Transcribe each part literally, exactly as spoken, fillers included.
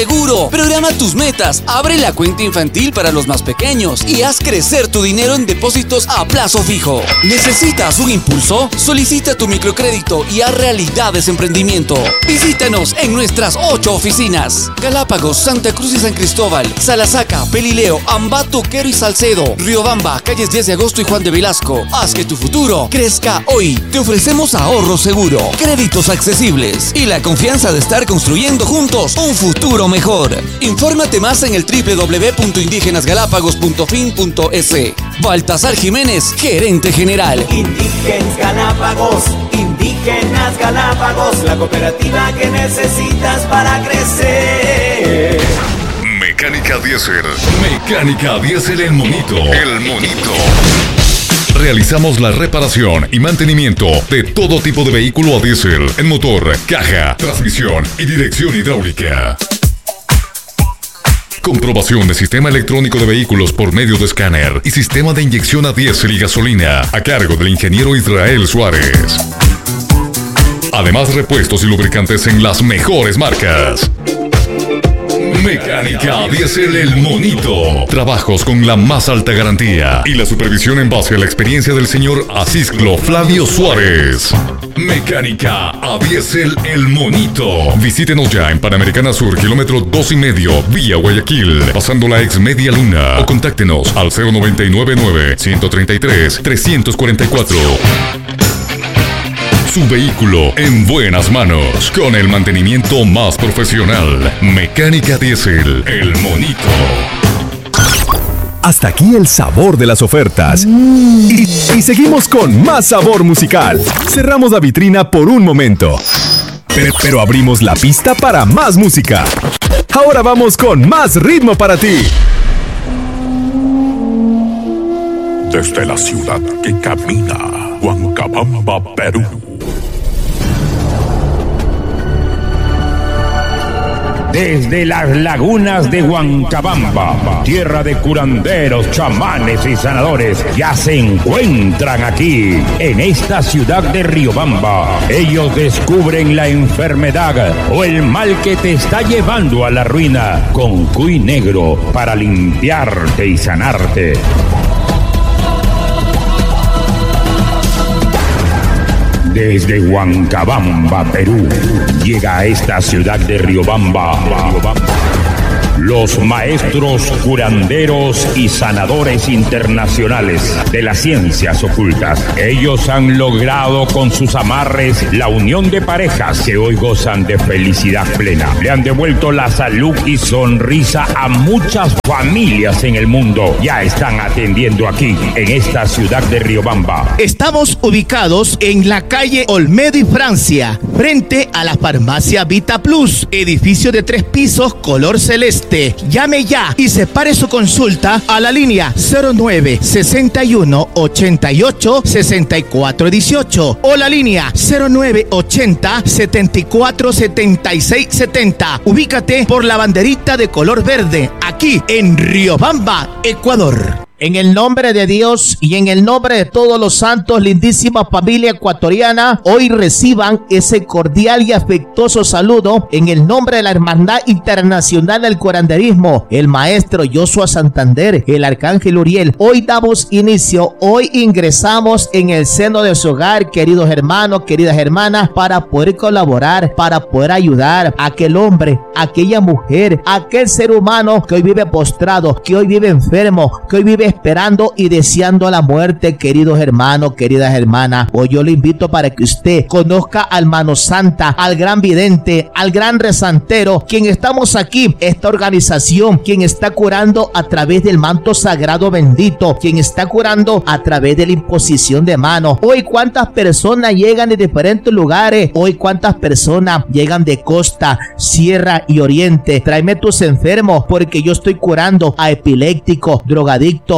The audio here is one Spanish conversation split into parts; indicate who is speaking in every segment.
Speaker 1: Seguro, programa tus metas, abre la cuenta infantil para los más pequeños y haz crecer tu dinero en depósitos a plazo fijo. ¿Necesitas un impulso? Solicita tu microcrédito y haz realidad ese emprendimiento. Visítanos en nuestras ocho oficinas: Galápagos, Santa Cruz y San Cristóbal, Salasaca, Pelileo, Ambato, Quero y Salcedo, Riobamba, calles diez de agosto y Juan de Velasco. Haz que tu futuro crezca hoy. Te ofrecemos ahorro seguro, créditos accesibles y la confianza de estar construyendo juntos un futuro mejor. Infórmate más en el doble u doble u doble u punto indígenas galápagos punto fin punto es. Baltasar Jiménez, gerente general.
Speaker 2: Indígenas Galápagos, Indígenas Galápagos, la cooperativa que necesitas para crecer.
Speaker 3: Mecánica Diésel. Mecánica Diésel El Monito. El Monito. Realizamos la reparación y mantenimiento de todo tipo de vehículo a diésel en motor, caja, transmisión y dirección hidráulica. Comprobación de sistema electrónico de vehículos por medio de escáner y sistema de inyección a diésel y gasolina a cargo del ingeniero Israel Suárez. Además, repuestos y lubricantes en las mejores marcas. Mecánica Diésel El Monito. Trabajos con la más alta garantía y la supervisión en base a la experiencia del señor Asisclo Flavio Suárez. Mecánica a Diésel El Monito. Visítenos ya en Panamericana Sur, kilómetro dos y medio, vía Guayaquil, pasando la ex Media Luna, o contáctenos al cero nueve nueve nueve, uno tres tres, tres cuatro cuatro. Su vehículo en buenas manos, con el mantenimiento más profesional. Mecánica Diésel El Monito.
Speaker 4: Hasta aquí el sabor de las ofertas. Y, y seguimos con más sabor musical. Cerramos la vitrina por un momento, pero, pero abrimos la pista para más música. Ahora vamos con más ritmo para ti.
Speaker 5: Desde la ciudad que camina, Huancabamba, Perú.
Speaker 6: Desde las lagunas de Huancabamba, tierra de curanderos, chamanes y sanadores, ya se encuentran aquí, en esta ciudad de Riobamba. Ellos descubren la enfermedad o el mal que te está llevando a la ruina con cuy negro para limpiarte y sanarte. Desde Huancabamba, Perú, llega a esta ciudad de Riobamba los maestros curanderos y sanadores internacionales de las ciencias ocultas. Ellos han logrado con sus amarres la unión de parejas que hoy gozan de felicidad plena. Le han devuelto la salud y sonrisa a muchas familias en el mundo. Ya están atendiendo aquí, en esta ciudad de Riobamba.
Speaker 7: Estamos ubicados en la calle Olmedo y Francia, frente a la farmacia Vita Plus, edificio de tres pisos color celeste. Llame ya y separe su consulta a la línea cero nueve sesenta y uno ochenta y ocho sesenta y cuatro dieciocho o la línea cero nueve ochenta setenta y cuatro setenta y seis setenta. Ubícate por la banderita de color verde, aquí en Riobamba, Ecuador. En el nombre de Dios y en el nombre de todos los santos, lindísima familia ecuatoriana, hoy reciban ese cordial y afectuoso saludo en el nombre de la Hermandad Internacional del Curanderismo, el maestro Joshua Santander, el arcángel Uriel. Hoy damos inicio, hoy ingresamos en el seno de su hogar, queridos hermanos, queridas hermanas, para poder colaborar, para poder ayudar a aquel hombre, a aquella mujer, a aquel ser humano que hoy vive postrado, que hoy vive enfermo, que hoy vive esperando y deseando la muerte, queridos hermanos, queridas hermanas. Hoy yo le invito para que usted conozca al Mano Santa, al gran vidente, al gran rezantero, quien estamos aquí, esta organización, quien está curando a través del manto sagrado bendito, quien está curando a través de la imposición de manos. Hoy cuántas personas llegan de diferentes lugares, hoy cuántas personas llegan de costa, sierra y oriente. Tráeme tus enfermos, porque yo estoy curando a epilépticos, drogadictos,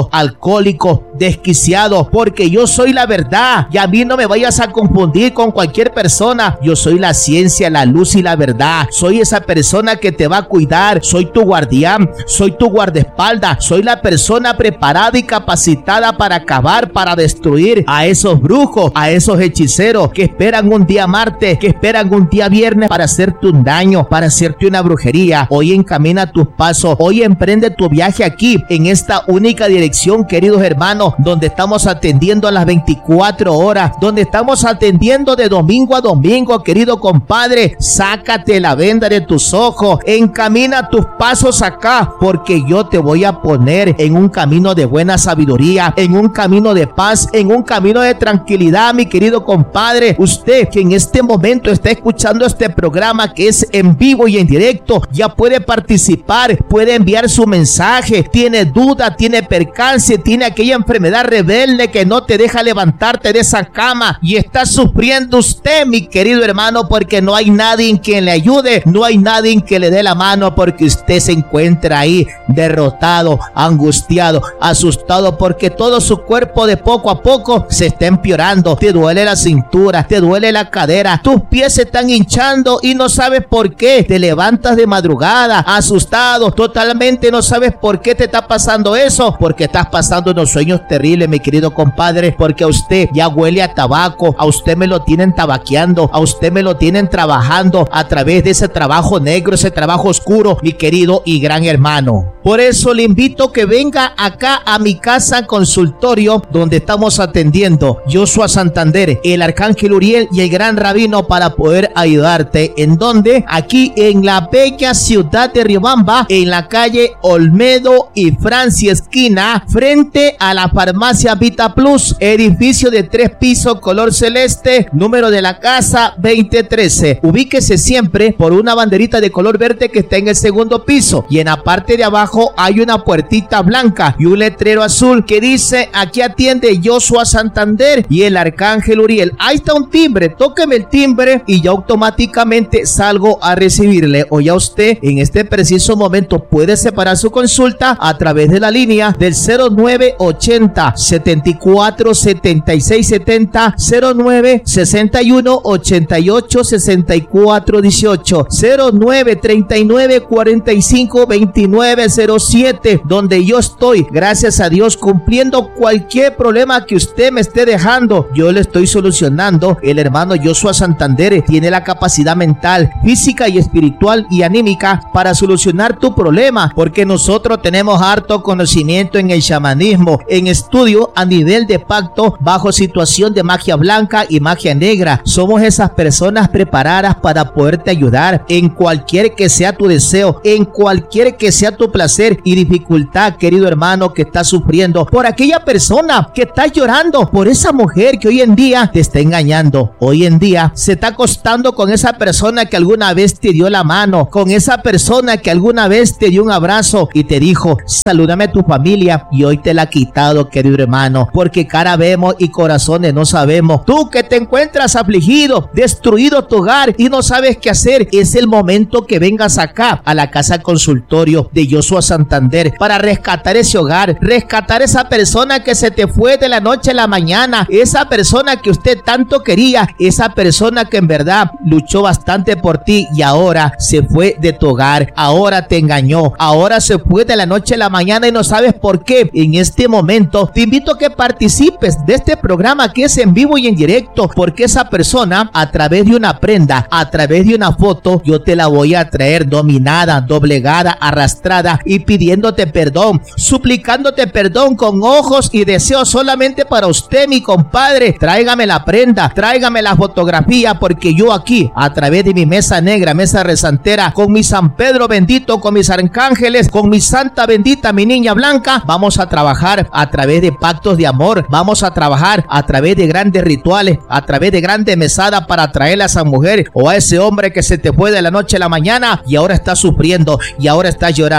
Speaker 7: drogadicto, alcohólico, desquiciado, porque yo soy la verdad y a mí no me vayas a confundir con cualquier persona. Yo soy la ciencia, la luz y la verdad. Soy esa persona que te va a cuidar, soy tu guardián, soy tu guardaespaldas, soy la persona preparada y capacitada para acabar, para destruir a esos brujos, a esos hechiceros que esperan un día martes, que esperan un día viernes para hacerte un daño, para hacerte una brujería. Hoy encamina tus pasos, hoy emprende tu viaje aquí, en esta única dirección, queridos hermanos, donde estamos atendiendo a las veinticuatro horas, donde estamos atendiendo de domingo a domingo, querido compadre. Sácate la venda de tus ojos, encamina tus pasos acá, porque yo te voy a poner en un camino de buena sabiduría, en un camino de paz, en un camino de tranquilidad, mi querido compadre. Usted que en este momento está escuchando este programa, que es en vivo y en directo, ya puede participar, puede enviar su mensaje. Tiene duda, tiene percance, tiene aquella enfermedad rebelde que no te deja levantarte de esa cama y está sufriendo usted, mi querido hermano, porque no hay nadie en quien le ayude, no hay nadie en que le dé la mano, porque usted se encuentra ahí derrotado, angustiado, asustado, porque todo su cuerpo de poco a poco se está empeorando. Te duele la cintura, te duele la cadera, tus pies se están hinchando y no sabes por qué. Te levantas de madrugada asustado, totalmente no sabes por qué te está pasando eso, porque estás pasando unos sueños terribles, mi querido compadre, porque a usted ya huele a tabaco, a usted me lo tienen tabaqueando, a usted me lo tienen trabajando a través de ese trabajo negro, ese trabajo oscuro, mi querido y gran hermano. Por eso le invito que venga acá a mi casa consultorio, donde estamos atendiendo Joshua Santander, el Arcángel Uriel y el Gran Rabino, para poder ayudarte. ¿En dónde? Aquí en la bella ciudad de Riobamba, en la calle Olmedo y Francia esquina, frente a la farmacia Vita Plus, edificio de tres pisos color celeste, número de la casa veinte trece. Ubíquese siempre por una banderita de color verde que está en el segundo piso, y en la parte de abajo hay una puertita blanca y un letrero azul que dice: aquí atiende Joshua Santander y el Arcángel Uriel. Ahí está un timbre, tóqueme el timbre y ya automáticamente salgo a recibirle. O ya usted en este preciso momento puede separar su consulta a través de la línea del cero nueve ochenta, setenta y cuatro, setenta y seis setenta, cero nueve sesenta y uno, ochenta y ocho, sesenta y cuatro dieciocho, cero nueve treinta y nueve, cuarenta y cinco, veintinueve cero siete, donde yo estoy, gracias a Dios, cumpliendo cualquier problema que usted me esté dejando. Yo le estoy solucionando. El hermano Joshua Santander tiene la capacidad mental, física y espiritual y anímica para solucionar tu problema, porque nosotros tenemos harto conocimiento en el chamanismo, en estudio a nivel de pacto, bajo situación de magia blanca y magia negra. Somos esas personas preparadas para poderte ayudar en cualquier que sea tu deseo, en cualquier que sea tu placer y dificultad, querido hermano, que estás sufriendo por aquella persona que está llorando, por esa mujer que hoy en día te está engañando, hoy en día se está acostando con esa persona que alguna vez te dio la mano, con esa persona que alguna vez te dio un abrazo y te dijo: salúdame a tu familia, y hoy te la ha quitado, querido hermano, porque cara vemos y corazones no sabemos. Tú que te encuentras afligido, destruido tu hogar y no sabes qué hacer, es el momento que vengas acá a la casa consultorio de Joshua Santander para rescatar ese hogar, rescatar esa persona que se te fue de la noche a la mañana, esa persona que usted tanto quería, esa persona que en verdad luchó bastante por ti y ahora se fue de tu hogar, ahora te engañó, ahora se fue de la noche a la mañana y no sabes por qué. En este momento te invito a que participes de este programa que es en vivo y en directo, porque esa persona, a través de una prenda, a través de una foto, yo te la voy a traer dominada, doblegada, arrastrada y pidiéndote perdón, suplicándote perdón con ojos y deseos solamente para usted, mi compadre. Tráigame la prenda, tráigame la fotografía, porque yo aquí, a través de mi mesa negra, mesa rezantera, con mi San Pedro bendito, con mis arcángeles, con mi santa bendita, mi niña blanca, vamos a trabajar a través de pactos de amor, vamos a trabajar a través de grandes rituales, a través de grandes mesadas para traerle a esa mujer o a ese hombre que se te fue de la noche a la mañana y ahora está sufriendo y ahora está llorando. Por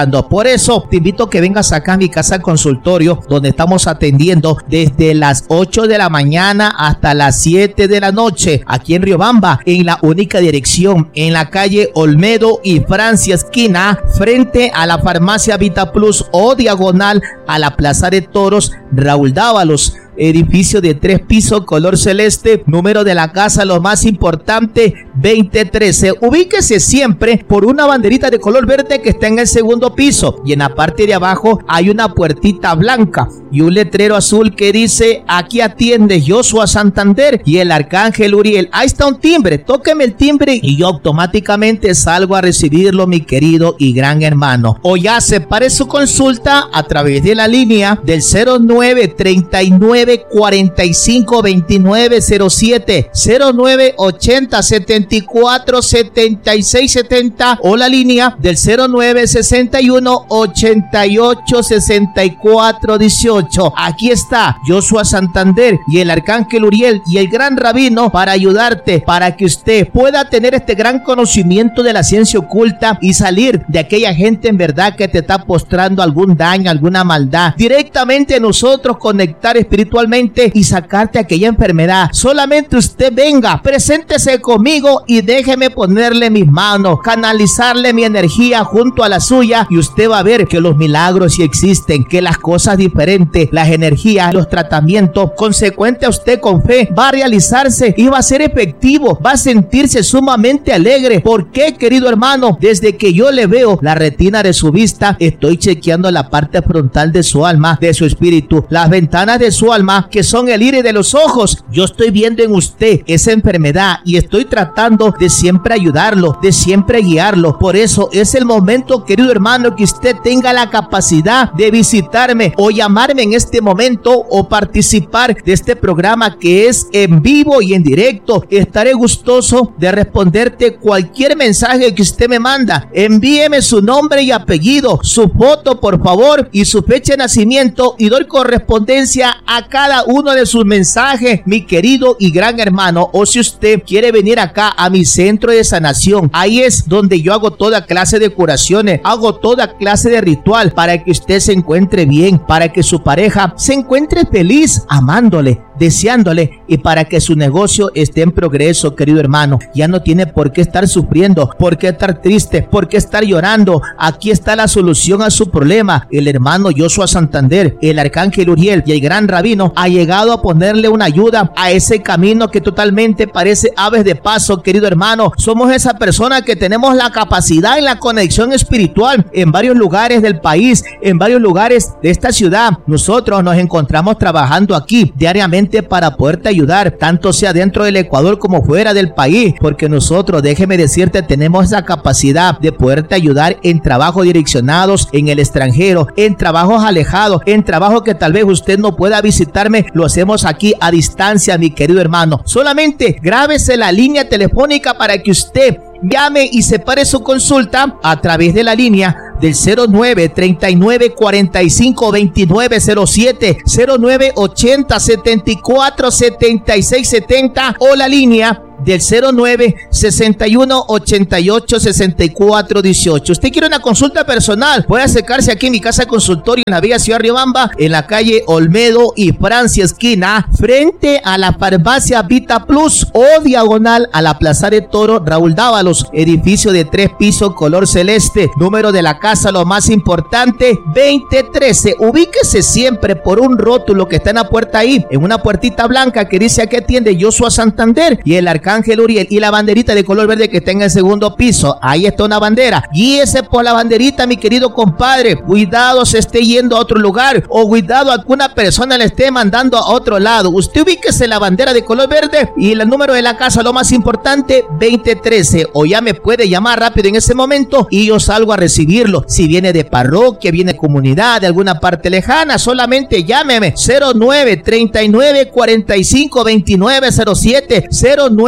Speaker 7: Por eso te invito a que vengas acá a mi casa consultorio, donde estamos atendiendo desde las ocho de la mañana hasta las siete de la noche, aquí en Riobamba, en la única dirección, en la calle Olmedo y Francia, esquina, frente a la farmacia Vita Plus o diagonal a la Plaza de Toros Raúl Dávalos. Edificio de tres pisos, color celeste, número de la casa, lo más importante, veinte trece. Ubíquese siempre por una banderita de color verde que está en el segundo piso, y en la parte de abajo hay una puertita blanca y un letrero azul que dice: aquí atiende Joshua Santander y el Arcángel Uriel. Ahí está un timbre, tóqueme el timbre y yo automáticamente salgo a recibirlo, mi querido y gran hermano. O ya separe su consulta a través de la línea del cero nueve treinta y nueve cuarenta y cinco veintinueve cero siete, cero nueve ochenta setenta y cuatro setenta y seis setenta, o la línea del cero nueve sesenta y uno ochenta y ocho sesenta y cuatro dieciocho. Aquí está Joshua Santander y el Arcángel Uriel y el gran rabino para ayudarte, para que usted pueda tener este gran conocimiento de la ciencia oculta y salir de aquella gente en verdad que te está postrando algún daño, alguna maldad. Directamente nosotros conectar espiritualmente y sacarte aquella enfermedad. Solamente usted venga, preséntese conmigo y déjeme ponerle mis manos, canalizarle mi energía junto a la suya, y usted va a ver que los milagros sí existen, que las cosas diferentes, las energías, los tratamientos, consecuente a usted con fe, va a realizarse y va a ser efectivo, va a sentirse sumamente alegre. ¿Por qué, querido hermano? Desde que yo le veo la retina de su vista, estoy chequeando la parte frontal de su alma, de su espíritu, las ventanas de su alma, que son el iris de los ojos. Yo estoy viendo en usted esa enfermedad y estoy tratando de siempre ayudarlo, de siempre guiarlo. Por eso es el momento, querido hermano, que usted tenga la capacidad de visitarme o llamarme en este momento o participar de este programa que es en vivo y en directo. Estaré gustoso de responderte cualquier mensaje que usted me manda. Envíeme su nombre y apellido, su foto por favor y su fecha de nacimiento, y doy correspondencia a cada uno de sus mensajes, mi querido y gran hermano. O si usted quiere venir acá a mi centro de sanación, ahí es donde yo hago toda clase de curaciones, hago toda clase de ritual para que usted se encuentre bien, para que su pareja se encuentre feliz, amándole, deseándole, y para que su negocio esté en progreso, querido hermano. Ya no tiene por qué estar sufriendo, por qué estar triste, por qué estar llorando. Aquí está la solución a su problema. El hermano Joshua Santander, el Arcángel Uriel y el gran rabino ha llegado a ponerle una ayuda a ese camino que totalmente parece aves de paso, querido hermano. Somos esa persona que tenemos la capacidad en la conexión espiritual en varios lugares del país, en varios lugares de esta ciudad. Nosotros nos encontramos trabajando aquí diariamente para poderte ayudar, tanto sea dentro del Ecuador como fuera del país, porque nosotros, déjeme decirte, tenemos esa capacidad de poderte ayudar en trabajos direccionados en el extranjero, en trabajos alejados, en trabajos que tal vez usted no pueda visitarme. Lo hacemos aquí a distancia, mi querido hermano. Solamente grábese la línea telefónica para que usted llame y separe su consulta a través de la línea del cero nueve treinta y nueve cuarenta y cinco veintinueve cero siete, cero nueve ochenta setenta y cuatro setenta y seis setenta, o la línea del cero nueve sesenta y uno ochenta y ocho sesenta y cuatro dieciocho. Usted quiere una consulta personal, puede acercarse aquí en mi casa consultorio en la Villa Ciudad Riobamba, en la calle Olmedo y Francia, esquina, frente a la farmacia Vita Plus o diagonal a la Plaza de Toro Raúl Dávalos. Edificio de tres pisos, color celeste, número de la casa, lo más importante, veinte trece. Ubíquese siempre por un rótulo que está en la puerta ahí, en una puertita blanca que dice: aquí atiende Joshua Santander y el Arcángel Uriel, y la banderita de color verde que está en el segundo piso. Ahí está una bandera. Guíese por la banderita, mi querido compadre. Cuidado se esté yendo a otro lugar, o cuidado alguna persona le esté mandando a otro lado. Usted ubíquese la bandera de color verde y el número de la casa, lo más importante, veinte trece. O ya me puede llamar rápido en ese momento y yo salgo a recibirlo. Si viene de parroquia, viene de comunidad, de alguna parte lejana, solamente llámeme cero nueve treinta y nueve cuarenta y cinco veintinueve cero siete, cero nueve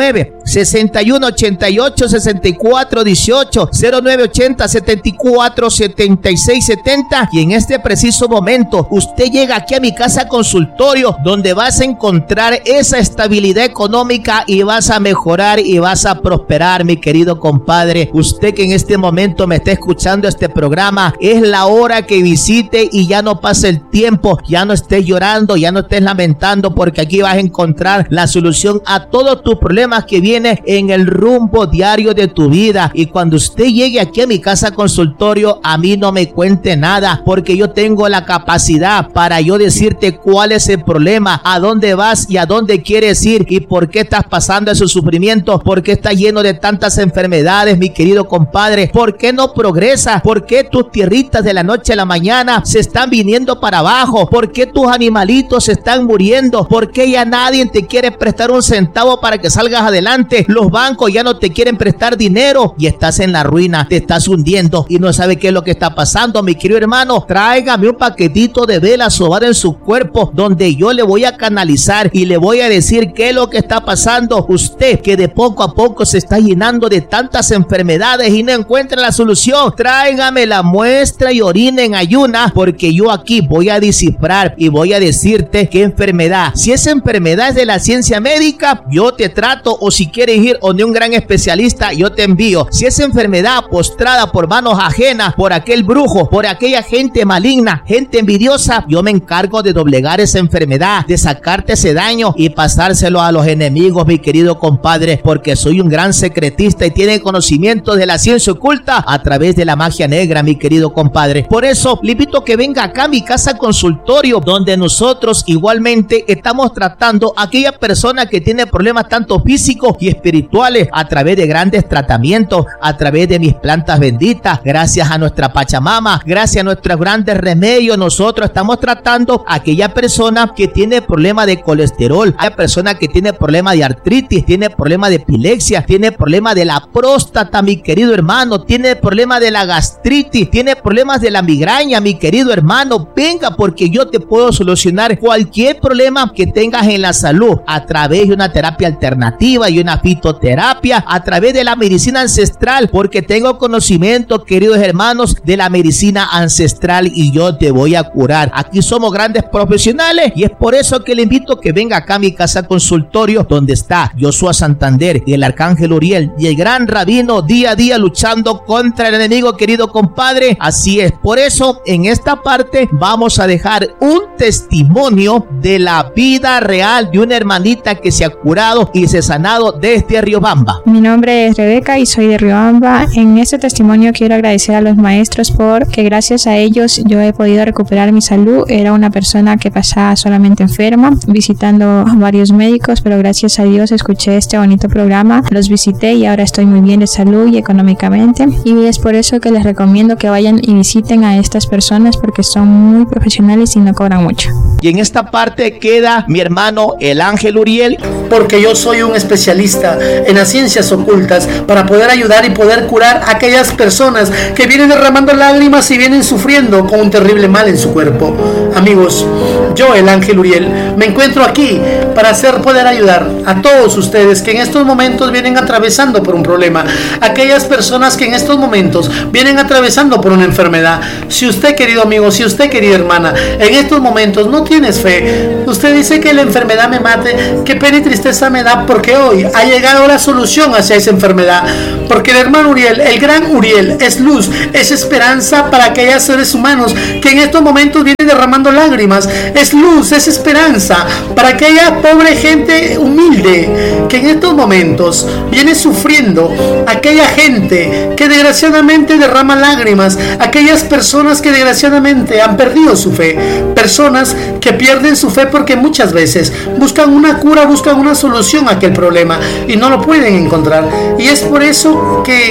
Speaker 7: nueve, seis uno ocho ocho, seis cuatro uno ocho, cero nueve ochenta, setenta y cuatro, setenta y seis setenta. Y en este preciso momento usted llega aquí a mi casa consultorio, donde vas a encontrar esa estabilidad económica y vas a mejorar y vas a prosperar, mi querido compadre. Usted que en este momento me está escuchando este programa, es la hora que visite y ya no pase el tiempo, ya no estés llorando, ya no estés lamentando, porque aquí vas a encontrar la solución a todos tus problemas que vienen en el rumbo diario de tu vida. Y cuando usted llegue aquí a mi casa consultorio, a mí no me cuente nada, porque yo tengo la capacidad para yo decirte cuál es el problema, a dónde vas y a dónde quieres ir y por qué estás pasando ese sufrimiento, por qué estás lleno de tantas enfermedades, mi querido compadre, por qué no progresas, por qué tus tierritas de la noche a la mañana se están viniendo para abajo, por qué tus animalitos se están muriendo, por qué ya nadie te quiere prestar un centavo para que salgas adelante, los bancos ya no te quieren prestar dinero y estás en la ruina, te estás hundiendo y no sabes qué es lo que está pasando, mi querido hermano. Tráigame un paquetito de vela sobada en su cuerpo, donde yo le voy a canalizar y le voy a decir qué es lo que está pasando. Usted que de poco a poco se está llenando de tantas enfermedades y no encuentra la solución, tráigame la muestra y orina en ayuna, porque yo aquí voy a descifrar y voy a decirte qué enfermedad. Si esa enfermedad es de la ciencia médica, yo te trato, o si quieres ir donde un gran especialista, yo te envío. Si esa enfermedad postrada por manos ajenas, por aquel brujo, por aquella gente maligna, gente envidiosa, yo me encargo de doblegar esa enfermedad, de sacarte ese daño y pasárselo a los enemigos, mi querido compadre, porque soy un gran secretista y tiene conocimiento de la ciencia oculta a través de la magia negra, mi querido compadre. Por eso le invito a que venga acá a mi casa consultorio, donde nosotros igualmente estamos tratando a aquella persona que tiene problemas tanto físicos y espirituales a través de grandes tratamientos, a través de mis plantas benditas, gracias a nuestra Pachamama, gracias a nuestros grandes remedios. Nosotros estamos tratando a aquella persona que tiene problema de colesterol, a aquella persona que tiene problema de artritis, tiene problema de epilepsia, tiene problema de la próstata, mi querido hermano, tiene problema de la gastritis, tiene problemas de la migraña, mi querido hermano. Venga, porque yo te puedo solucionar cualquier problema que tengas en la salud a través de una terapia alternativa y una fitoterapia, a través de la medicina ancestral, porque tengo conocimiento, queridos hermanos, de la medicina ancestral y yo te voy a curar. Aquí somos grandes profesionales y es por eso que le invito a que venga acá a mi casa consultorio, donde está Joshua Santander y el arcángel Uriel y el gran rabino día a día luchando contra el enemigo, querido compadre. Así es, por eso en esta parte vamos a dejar un testimonio de la vida real de una hermanita que se ha curado y se ha sanado desde Riobamba.
Speaker 8: Mi nombre es Rebeca y soy de Riobamba. En este testimonio quiero agradecer a los maestros porque gracias a ellos yo he podido recuperar mi salud. Era una persona que pasaba solamente enferma, visitando a varios médicos, pero gracias a Dios escuché este bonito programa, los visité y ahora estoy muy bien de salud y económicamente, y es por eso que les recomiendo que vayan y visiten a estas personas porque son muy profesionales y no cobran mucho.
Speaker 7: Y en esta parte queda mi hermano el ángel Uriel,
Speaker 9: porque yo soy un especialista en las ciencias ocultas para poder ayudar y poder curar a aquellas personas que vienen derramando lágrimas y vienen sufriendo con un terrible mal en su cuerpo. Amigos, yo el ángel Uriel me encuentro aquí para hacer poder ayudar a todos ustedes que en estos momentos vienen atravesando por un problema, aquellas personas que en estos momentos vienen atravesando por una enfermedad. Si usted, querido amigo, si usted, querida hermana, en estos momentos no tienes fe, usted dice que la enfermedad me mate, qué pena y tristeza me da, porque hoy ha llegado la solución hacia esa enfermedad, porque el hermano Uriel, el gran Uriel, es luz, es esperanza para aquellos seres humanos que en estos momentos vienen derramando lágrimas, es luz, es esperanza para aquella pobre gente humilde que en estos momentos viene sufriendo, aquella gente que desgraciadamente derrama lágrimas, aquellas personas que desgraciadamente han perdido su fe, personas que pierden su fe porque muchas veces buscan una cura, buscan una solución a aquel problema y no lo pueden encontrar, y es por eso que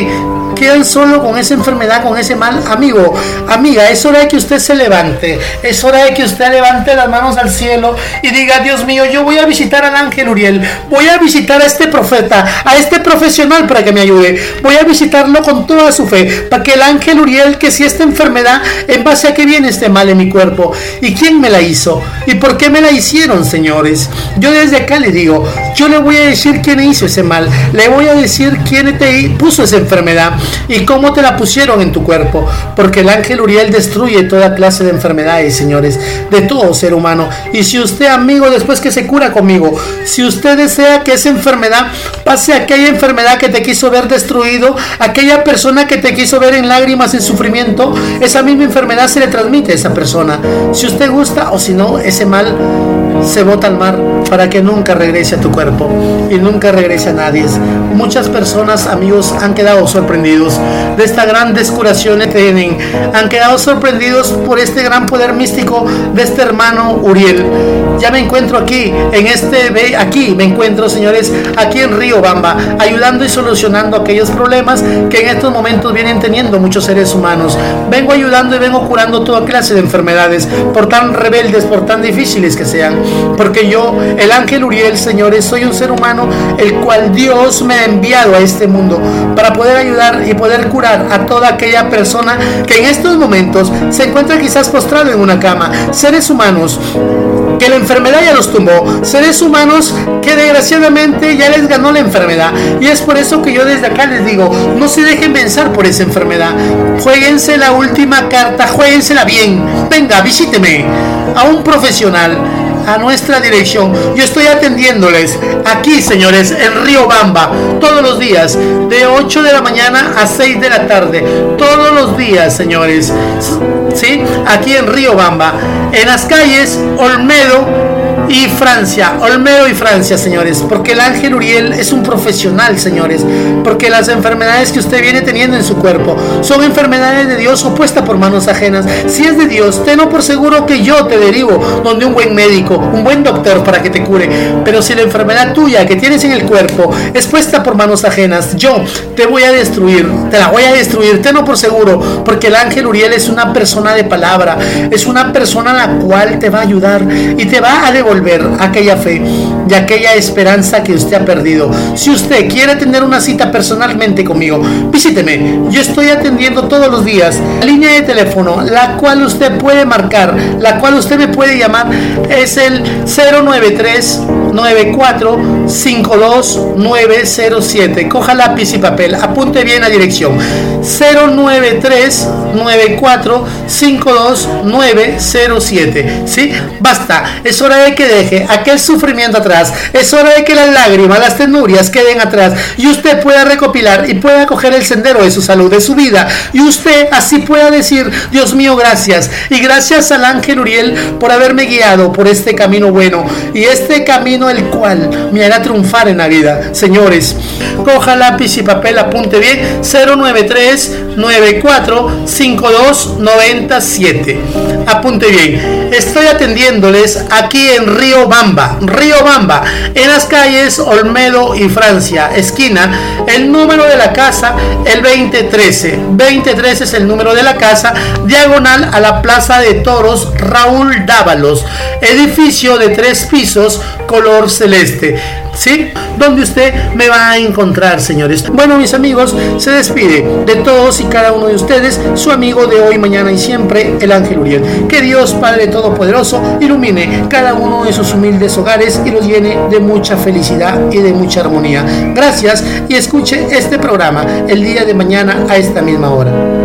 Speaker 9: quedan solo con esa enfermedad, con ese mal. Amigo, amiga, es hora de que usted se levante, es hora de que usted levante las manos al cielo y diga: Dios mío, yo voy a visitar al ángel Uriel, voy a visitar a este profeta, a este profesional para que me ayude, voy a visitarlo con toda su fe, para que el ángel Uriel, que si esta enfermedad, en base a qué viene este mal en mi cuerpo, y quién me la hizo, y por qué me la hicieron, señores. Yo desde acá le digo, yo le voy a decir quién hizo ese mal, le voy a decir quién te puso esa enfermedad y cómo te la pusieron en tu cuerpo, porque el ángel Uriel destruye toda clase de enfermedades, señores, de todo ser humano. Y si usted, amigo, después que se cura conmigo, si usted desea que esa enfermedad pase a aquella enfermedad que te quiso ver destruido, aquella persona que te quiso ver en lágrimas, en sufrimiento, esa misma enfermedad se le transmite a esa persona. Si usted gusta, o si no, ese mal se bota al mar para que nunca regrese a tu cuerpo y nunca regrese a nadie. Muchas personas, amigos, han quedado sorprendidos de esta gran descuración que tienen, han quedado sorprendidos por este gran poder místico de este hermano Uriel. Ya me encuentro aquí, en este, aquí me encuentro, señores, aquí en Riobamba, ayudando y solucionando aquellos problemas que en estos momentos vienen teniendo muchos seres humanos. Vengo ayudando y vengo curando toda clase de enfermedades, por tan rebeldes, por tan difíciles que sean, porque yo, el ángel Uriel, señores, soy un ser humano el cual Dios me ha enviado a este mundo para poder ayudar y poder curar a toda aquella persona que en estos momentos se encuentra quizás postrado en una cama, seres humanos que la enfermedad ya los tumbó, seres humanos que desgraciadamente ya les ganó la enfermedad, y es por eso que yo desde acá les digo, no se dejen vencer por esa enfermedad, jueguense la última carta, jueguensela bien, venga, visíteme a un profesional, a nuestra dirección. Yo estoy atendiéndoles aquí, señores, en Riobamba, todos los días, de ocho de la mañana a seis de la tarde, todos los días, señores, ¿sí? Aquí en Riobamba, en las calles Olmedo y Francia, Olmedo y Francia, señores, porque el ángel Uriel es un profesional, señores, porque las enfermedades que usted viene teniendo en su cuerpo son enfermedades de Dios opuestas por manos ajenas. Si es de Dios, tenlo por seguro que yo te derivo donde un buen médico, un buen doctor para que te cure. Pero si la enfermedad tuya que tienes en el cuerpo es puesta por manos ajenas, yo te voy a destruir, te la voy a destruir, tenlo por seguro, porque el ángel Uriel es una persona de palabra, es una persona a la cual te va a ayudar y te va a devolver aquella fe y aquella esperanza que usted ha perdido. Si usted quiere tener una cita personalmente conmigo, visíteme. Yo estoy atendiendo todos los días. La línea de teléfono, la cual usted puede marcar, la cual usted me puede llamar, es el cero nueve tres nueve cuatro cinco dos nueve cero siete. Coja lápiz y papel, apunte bien la dirección: cero nueve tres nueve cuatro cinco dos nueve cero siete. ¿Sí? Basta, es hora de que deje aquel sufrimiento atrás, es hora de que las lágrimas, las penurias queden atrás y usted pueda recopilar y pueda coger el sendero de su salud, de su vida, y usted así pueda decir: Dios mío, gracias, y gracias al ángel Uriel por haberme guiado por este camino bueno y este camino el cual me hará triunfar en la vida. Señores, coja lápiz y papel, apunte bien: cero nueve tres nueve cuatro cinco dos nueve siete. Apunte bien, estoy atendiéndoles aquí en Riobamba, Riobamba, en las calles Olmedo y Francia, esquina, el número de la casa, el veinte trece, veinte trece es el número de la casa, diagonal a la Plaza de Toros Raúl Dávalos, edificio de tres pisos, color celeste, ¿sí? Donde usted me va a encontrar, señores. Bueno, mis amigos, se despide de todos y cada uno de ustedes su amigo de hoy, mañana y siempre, el ángel Uriel. Que Dios Padre Todopoderoso ilumine cada uno de sus humildes hogares y los llene de mucha felicidad y de mucha armonía. Gracias, y escuche este programa el día de mañana a esta misma hora.